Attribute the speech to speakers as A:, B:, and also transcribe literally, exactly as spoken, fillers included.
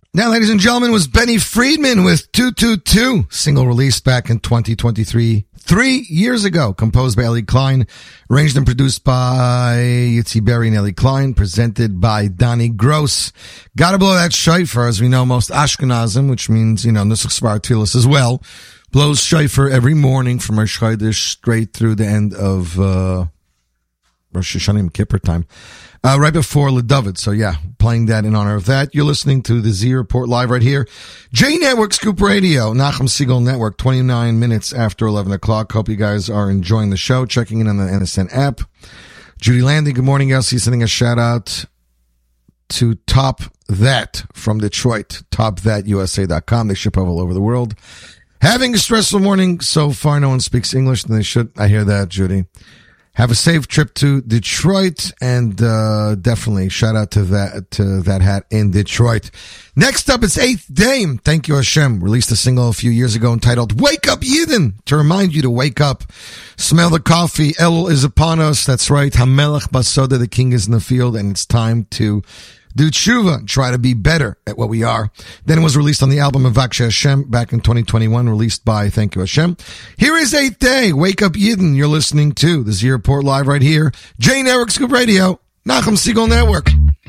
A: Now, ladies and gentlemen, was Benny Friedman with two two two, single released back in twenty twenty-three, three years ago, composed by Ellie Klein, arranged and produced by Yitzi Berry and Ellie Klein, presented by Donnie Gross. Gotta blow that shofar, as we know, most Ashkenazim, which means, you know, Nusach Svar Tfilas as well, blows shofar every morning from Rosh Chodesh straight through the end of uh Rosh Hashanah Yom Kippur time. Uh, right before LeDavid. So yeah, playing that in honor of that. You're listening to the Z Report live right here. J Network Scoop Radio, Nachum Segal Network, twenty-nine minutes after eleven o'clock. Hope you guys are enjoying the show, checking in on the N S N app. Judy Landy, good morning, Elsie. Sending a shout out to Top That from Detroit, top that U S A dot com. They ship all over the world. Having a stressful morning. So far, no one speaks English, and they should. I hear that, Judy. Have a safe trip to Detroit, and uh definitely shout out to that to that hat in Detroit. Next up, it's Eighth Day. Thank You Hashem released a single a few years ago entitled "Wake Up Yidden" to remind you to wake up. Smell the coffee. Elul is upon us. That's right. Hamelech Basoda, the king is in the field, and it's time to do tshuva, try to be better at what we are. Then it was released on the album Avakshe Hashem back in twenty twenty-one, released by Thank You Hashem. Here is Eighth Day, Wake Up Yidden. You're listening to the Z Report live right here. J Network Scoop Radio, Nachum Segal Network.